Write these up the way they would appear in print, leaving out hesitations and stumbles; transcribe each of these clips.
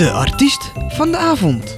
De artiest van de avond.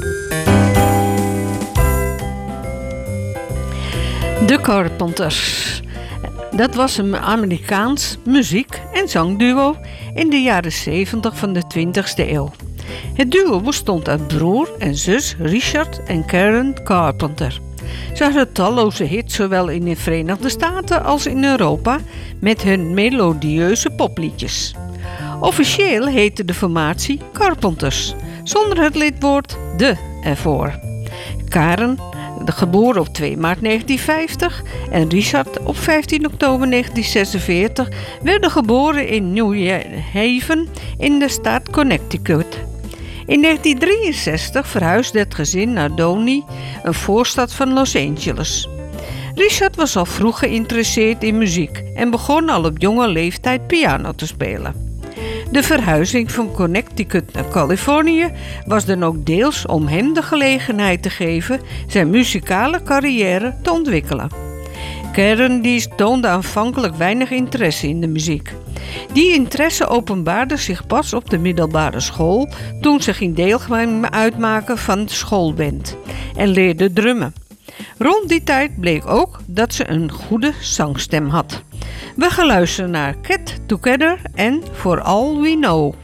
De Carpenters. Dat was een Amerikaans muziek- en zangduo in de jaren 70 van de 20e eeuw. Het duo bestond uit broer en zus Richard en Karen Carpenter. Ze hadden talloze hits zowel in de Verenigde Staten als in Europa met hun melodieuze popliedjes. Officieel heette de formatie Carpenters, zonder het lidwoord de ervoor. Karen, geboren op 2 maart 1950, en Richard op 15 oktober 1946 werden geboren in New Haven in de staat Connecticut. In 1963 verhuisde het gezin naar Downey, een voorstad van Los Angeles. Richard was al vroeg geïnteresseerd in muziek en begon al op jonge leeftijd piano te spelen. De verhuizing van Connecticut naar Californië was dan ook deels om hem de gelegenheid te geven zijn muzikale carrière te ontwikkelen. Karen toonde aanvankelijk weinig interesse in de muziek. Die interesse openbaarde zich pas op de middelbare school toen ze ging deel uitmaken van de schoolband en leerde drummen. Rond die tijd bleek ook dat ze een goede zangstem had. We gaan luisteren naar Get Together en For All We Know.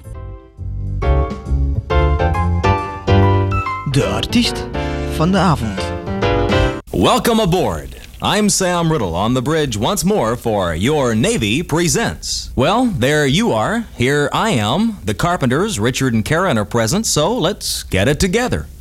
De artiest van de avond. Welcome aboard. I'm Sam Riddle on the bridge once more for Your Navy Presents. Well, there you are. Here I am. The Carpenters, Richard and Karen, are present, so let's get it together.